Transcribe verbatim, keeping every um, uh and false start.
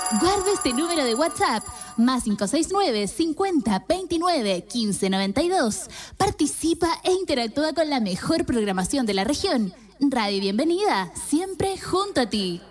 Guarda este número de WhatsApp, más cinco seis nueve, cincuenta, veintinueve, quince, noventa y dos. Participa e interactúa con la mejor programación de la región. Radio Bienvenida, siempre junto a ti.